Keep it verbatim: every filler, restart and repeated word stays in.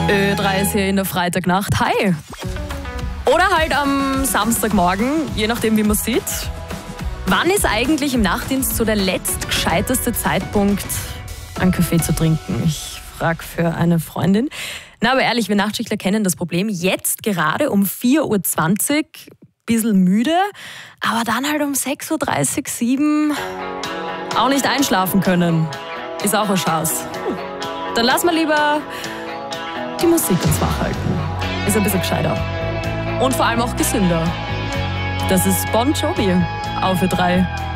Ö drei ist hier in der Freitagnacht. Hi! Oder halt am Samstagmorgen, je nachdem wie man sieht. Wann ist eigentlich im Nachtdienst so der letztgescheiteste Zeitpunkt, einen Kaffee zu trinken? Ich frage für eine Freundin. Na, aber ehrlich, wir Nachtschichtler kennen das Problem. Jetzt gerade um vier Uhr zwanzig, bisschen müde, aber dann halt um sechs Uhr dreißig, sieben auch nicht einschlafen können. Ist auch eine Chance. Dann lass mal lieber die Musik uns wach halten. Ist ein bisschen gescheiter. Und vor allem auch gesünder. Das ist Bon Jovi auf Ö drei.